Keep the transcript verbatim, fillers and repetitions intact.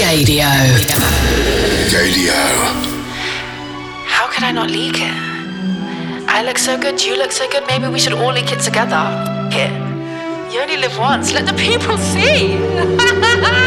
Gadio. Gadio. How could I not leak it? I look so good, you look so good, maybe we should all leak it together. Here. You only live once, let the people see.